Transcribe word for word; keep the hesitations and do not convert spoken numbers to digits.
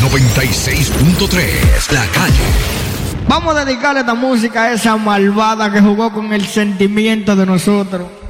noventa y seis punto tres, La Calle. Vamos a dedicarle esta música a esa malvada que jugó con el sentimiento de nosotros.